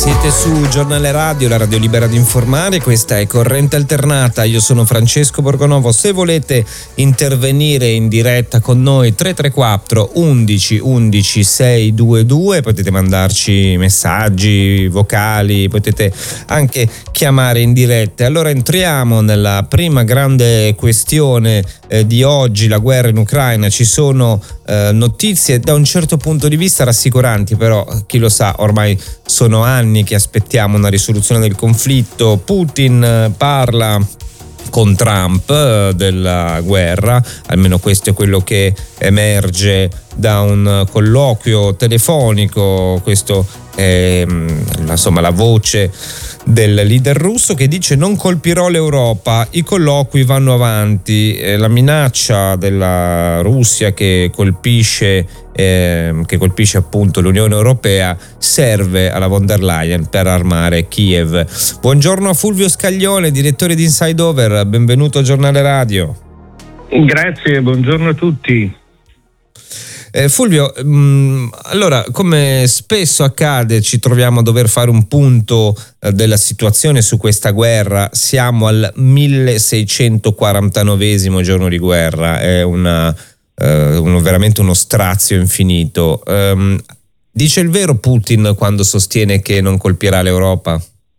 Siete su Giornale Radio, la radio libera di informare, questa è Corrente Alternata, io sono Francesco Borgonovo. Se volete intervenire in diretta con noi 334 11 11 622, potete mandarci messaggi vocali, potete anche chiamare in diretta. Allora entriamo nella prima grande questione di oggi, la guerra in Ucraina. Ci sono notizie da un certo punto di vista rassicuranti, però chi lo sa, ormai sono anni che aspettiamo una risoluzione del conflitto. Putin parla con Trump della guerra, almeno questo è quello che emerge da un colloquio telefonico. Questo è insomma la voce del leader russo, che dice: non colpirò l'Europa, i colloqui vanno avanti. La minaccia della Russia che colpisce appunto l'Unione Europea serve alla von der Leyen per armare Kiev. Buongiorno a Fulvio Scaglione, direttore di Inside Over, benvenuto a Giornale Radio. Grazie, buongiorno a tutti. Fulvio, allora, come spesso accade, ci troviamo a dover fare un punto della situazione su questa guerra. Siamo al 1649esimo giorno di guerra, è veramente uno strazio infinito. Dice il vero Putin quando sostiene che non colpirà l'Europa?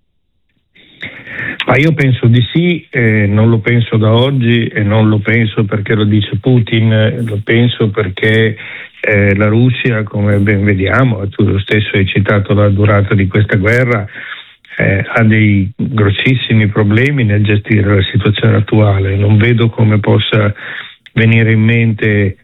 Ma io penso di sì, non lo penso da oggi e non lo penso perché lo dice Putin, lo penso perché la Russia, come ben vediamo, tu lo stesso hai citato la durata di questa guerra, ha dei grossissimi problemi nel gestire la situazione attuale. Non vedo come possa venire in mente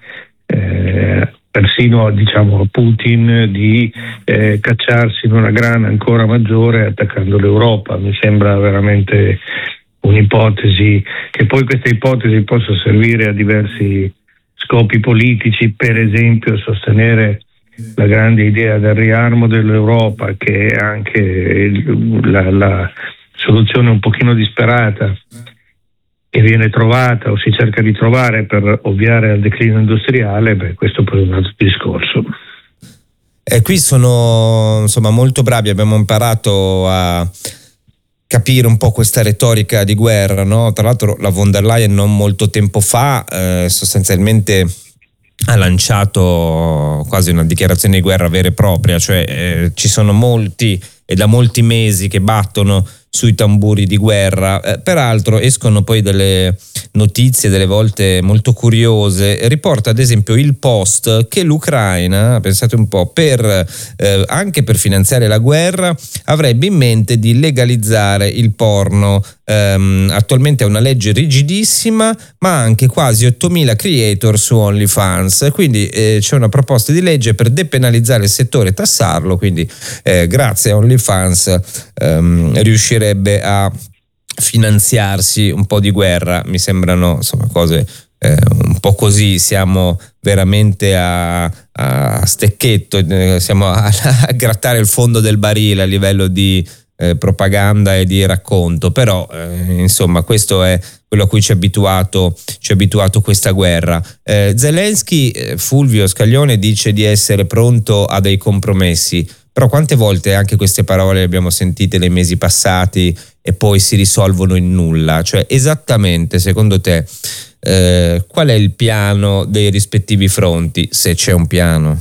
persino a Putin di cacciarsi in una grana ancora maggiore attaccando l'Europa. Mi sembra veramente un'ipotesi, che poi questa ipotesi possa servire a diversi scopi politici, per esempio sostenere la grande idea del riarmo dell'Europa, che è anche la soluzione un pochino disperata che viene trovata o si cerca di trovare per ovviare al declino industriale. Questo poi è un altro discorso. Qui sono molto bravi, abbiamo imparato a capire un po' questa retorica di guerra, no? Tra l'altro la von der Leyen non molto tempo fa sostanzialmente ha lanciato quasi una dichiarazione di guerra vera e propria, cioè ci sono molti e da molti mesi che battono sui tamburi di guerra. Peraltro escono poi delle notizie delle volte molto curiose. Riporta ad esempio il Post che l'Ucraina, pensate un po', anche per finanziare la guerra avrebbe in mente di legalizzare il porno. Attualmente è una legge rigidissima, ma anche quasi 8.000 creator su OnlyFans, quindi c'è una proposta di legge per depenalizzare il settore e tassarlo, quindi grazie a OnlyFans riuscirebbe a finanziarsi un po' di guerra. Mi sembrano cose un po' così, siamo veramente a stecchetto, siamo a grattare il fondo del barile a livello di propaganda e di racconto, però insomma questo è quello a cui ci ha abituato questa guerra. Zelensky, Fulvio Scaglione, dice di essere pronto a dei compromessi, però quante volte anche queste parole le abbiamo sentite nei mesi passati e poi si risolvono in nulla? Cioè, esattamente, secondo te, qual è il piano dei rispettivi fronti, se c'è un piano?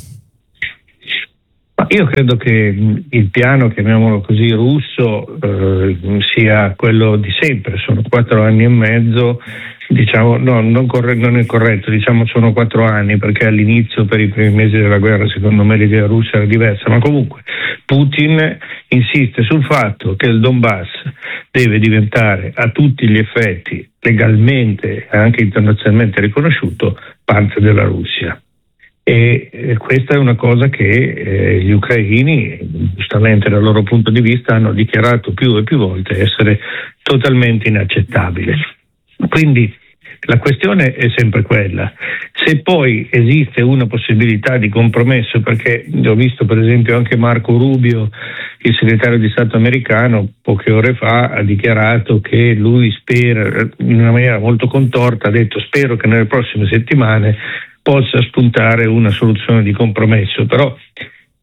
Io credo che il piano, chiamiamolo così, russo, sia quello di sempre. Sono 4 anni e mezzo, non è corretto, sono 4 anni, perché all'inizio, per i primi mesi della guerra, secondo me l'idea russa era diversa, ma comunque Putin insiste sul fatto che il Donbass deve diventare a tutti gli effetti, legalmente e anche internazionalmente riconosciuto, parte della Russia. E questa è una cosa che gli ucraini, giustamente dal loro punto di vista, hanno dichiarato più e più volte essere totalmente inaccettabile. Quindi la questione è sempre quella. Se poi esiste una possibilità di compromesso, perché ho visto per esempio anche Marco Rubio, il segretario di Stato americano, poche ore fa ha dichiarato che lui spera, in una maniera molto contorta, ha detto: spero che nelle prossime settimane possa spuntare una soluzione di compromesso. Però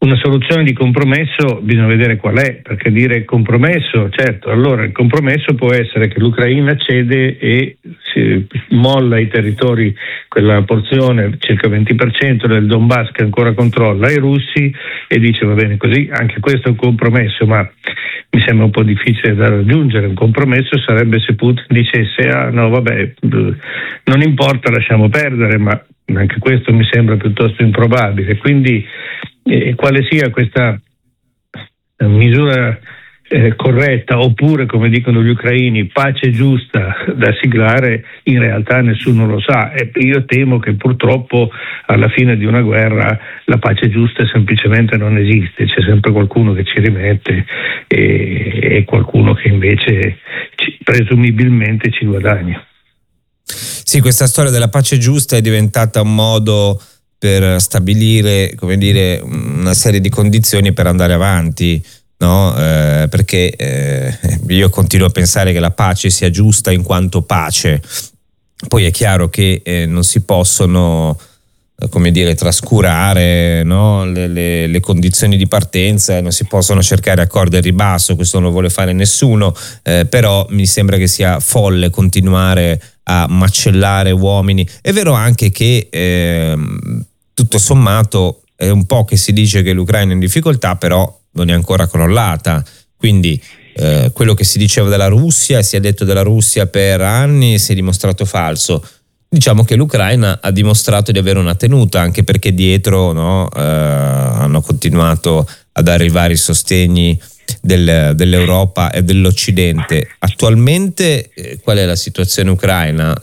una soluzione di compromesso bisogna vedere qual è, perché dire compromesso, certo, allora il compromesso può essere che l'Ucraina cede e si molla i territori, quella porzione, circa 20% del Donbass che ancora controlla ai russi, e dice va bene così, anche questo è un compromesso, ma mi sembra un po' difficile da raggiungere. Un compromesso sarebbe se Putin dicesse no vabbè, non importa, lasciamo perdere, ma anche questo mi sembra piuttosto improbabile. Quindi quale sia questa misura corretta, oppure come dicono gli ucraini pace giusta da siglare, in realtà nessuno lo sa, e io temo che purtroppo alla fine di una guerra la pace giusta semplicemente non esiste, c'è sempre qualcuno che ci rimette e qualcuno che invece presumibilmente ci guadagna. Sì, questa storia della pace giusta è diventata un modo per stabilire, come dire, una serie di condizioni per andare avanti, no? Perché io continuo a pensare che la pace sia giusta in quanto pace. Poi è chiaro che non si possono, come dire, trascurare, no? le condizioni di partenza, non si possono cercare accordi al ribasso, questo non lo vuole fare nessuno, però mi sembra che sia folle continuare a macellare uomini. È vero anche che tutto sommato è un po' che si dice che l'Ucraina è in difficoltà, però non è ancora crollata, quindi quello che si diceva della Russia, si è detto della Russia per anni, si è dimostrato falso. Diciamo che l'Ucraina ha dimostrato di avere una tenuta, anche perché dietro, no, hanno continuato ad arrivare i sostegni dell'Europa e dell'Occidente. Attualmente qual è la situazione ucraina?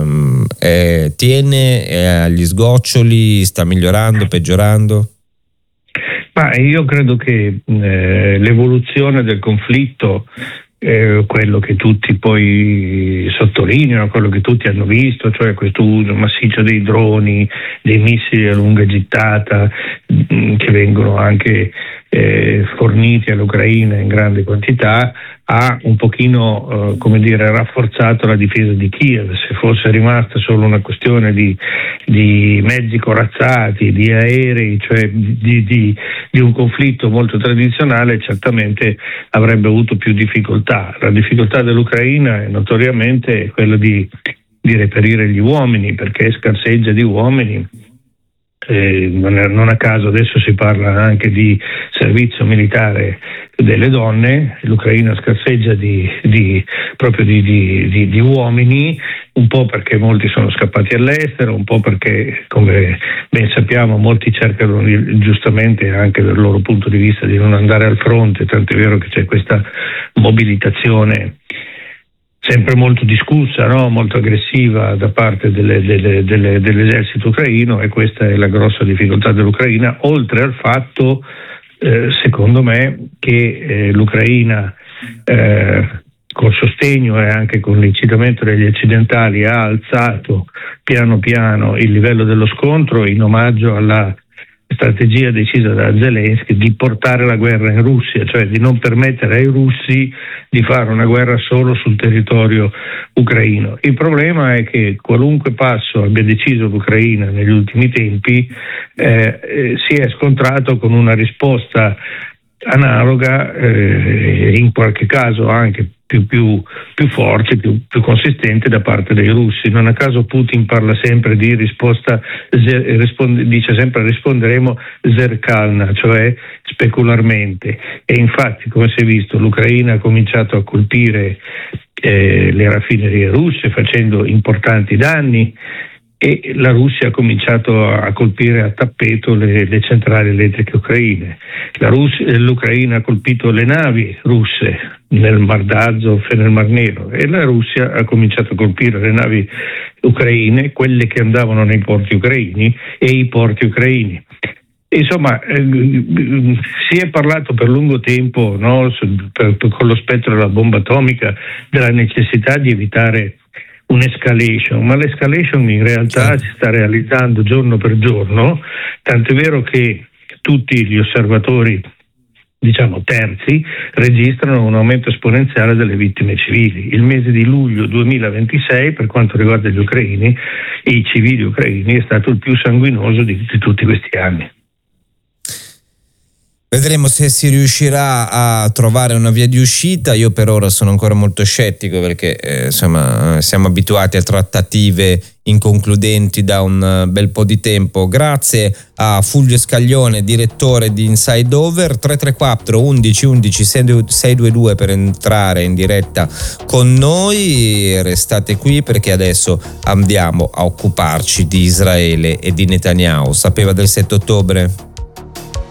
Tiene, è agli sgoccioli, sta migliorando, peggiorando? Ma io credo che l'evoluzione del conflitto, quello che tutti poi sottolineano, quello che tutti hanno visto, cioè questo uso massiccio dei droni, dei missili a lunga gittata che vengono anche forniti all'Ucraina in grande quantità, ha un pochino rafforzato la difesa di Kiev. Se fosse rimasta solo una questione di mezzi corazzati, di aerei, cioè di un conflitto molto tradizionale, certamente avrebbe avuto più difficoltà. La difficoltà dell'Ucraina è notoriamente quella di reperire gli uomini, perché scarseggia di uomini. Non a caso adesso si parla anche di servizio militare delle donne. L'Ucraina scarseggia di uomini, un po' perché molti sono scappati all'estero, un po' perché, come ben sappiamo, molti cercano giustamente anche dal loro punto di vista di non andare al fronte, tant'è vero che c'è questa mobilitazione sempre molto discussa, no? Molto aggressiva da parte dell'esercito ucraino, e questa è la grossa difficoltà dell'Ucraina, oltre al fatto, secondo me, che l'Ucraina col sostegno e anche con l'incitamento degli occidentali ha alzato piano piano il livello dello scontro in omaggio alla strategia decisa da Zelensky di portare la guerra in Russia, cioè di non permettere ai russi di fare una guerra solo sul territorio ucraino. Il problema è che qualunque passo abbia deciso l'Ucraina negli ultimi tempi si è scontrato con una risposta analoga, in qualche caso anche più forte, più consistente da parte dei russi. Non a caso Putin parla sempre di risposta, dice sempre risponderemo zerkalna, cioè specularmente, e infatti, come si è visto, l'Ucraina ha cominciato a colpire le raffinerie russe facendo importanti danni, e la Russia ha cominciato a colpire a tappeto le centrali elettriche ucraine. L'Ucraina ha colpito le navi russe nel Mar d'Azov e nel Mar Nero, e la Russia ha cominciato a colpire le navi ucraine, quelle che andavano nei porti ucraini e i porti ucraini. Insomma, si è parlato per lungo tempo, no, con lo spettro della bomba atomica, della necessità di evitare un'escalation, ma l'escalation in realtà si sta realizzando giorno per giorno, tant'è vero che tutti gli osservatori, diciamo terzi, registrano un aumento esponenziale delle vittime civili. Il mese di luglio 2026, per quanto riguarda gli ucraini e i civili ucraini, è stato il più sanguinoso di tutti questi anni. Vedremo se si riuscirà a trovare una via di uscita. Io per ora sono ancora molto scettico perché insomma siamo abituati a trattative inconcludenti da un bel po' di tempo. Grazie a Fulvio Scaglione, direttore di Inside Over. 334 11 11 622 per entrare in diretta con noi. Restate qui perché adesso andiamo a occuparci di Israele e di Netanyahu. Sapeva del 7 ottobre?